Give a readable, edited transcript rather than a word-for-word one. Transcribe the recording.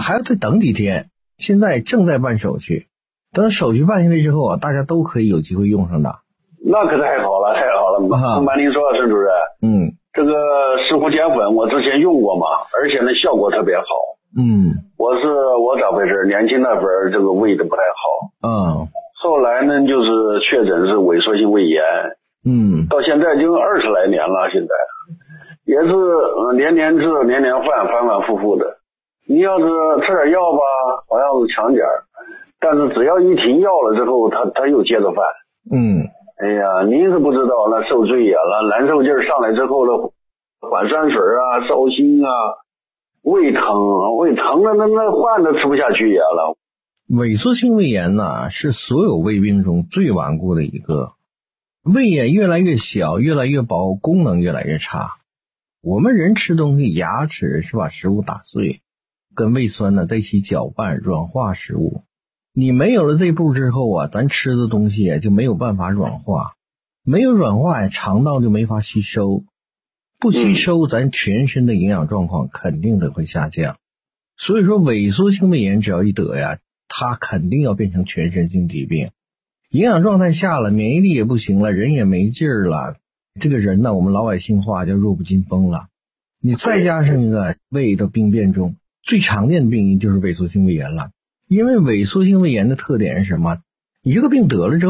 还要再等几天，现在正在办手续，等手续办下来之后啊，大家都可以有机会用上的。 那可太好了，太好了！不瞒您说，沈主任，这个石斛碱粉我之前用过嘛，而且呢效果特别好。我咋回事？年轻那会儿这个胃的不太好。后来呢就是确诊是萎缩性胃炎。到现在已经20来年了，现在也是年年治年年换，反反复复的。你要是吃点药吧，好像是强点儿，但是只要一停药了之后，他又接着犯。哎呀，您是不知道，那受罪呀，那难受劲儿上来之后了，缓酸水啊，烧心啊，胃疼的那饭都吃不下去也了。 萎缩性胃炎呢，是所有胃病中最顽固的一个，胃也越来越小，越来越薄，功能越来越差。我们人吃东西，牙齿是把食物打碎，跟胃酸呢在一起搅拌软化食物。你没有了这步之后啊，咱吃的东西就没有办法软化，没有软化呀，肠道就没法吸收，不吸收，咱全身的营养状况肯定的会下降。所以说萎缩性胃炎只要一得呀，它肯定要变成全身性疾病，营养状态下了，免疫力也不行了，人也没劲儿了，这个人呢，我们老百姓话叫弱不禁风了。你再加上一个胃的病变中最常见的病因就是萎缩性胃炎了。因为萎缩性胃炎的特点是什么？你这个病得了之后